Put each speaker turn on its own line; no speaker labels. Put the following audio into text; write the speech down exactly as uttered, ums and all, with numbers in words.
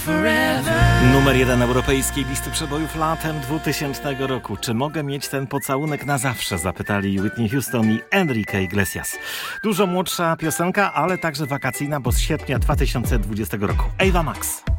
Numer jeden europejskiej listy przebojów latem dwutysięcznego roku. Czy mogę mieć ten pocałunek na zawsze? Zapytali Whitney Houston i Enrique Iglesias. Dużo młodsza piosenka, ale także wakacyjna, bo z sierpnia dwa tysiące dwudziestego roku. Ava Max.